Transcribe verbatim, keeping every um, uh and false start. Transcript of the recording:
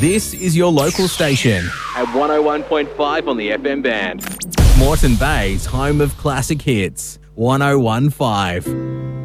This is your local station. At one oh one point five on the F M band. Moreton Bay's home of classic hits. one oh one point five.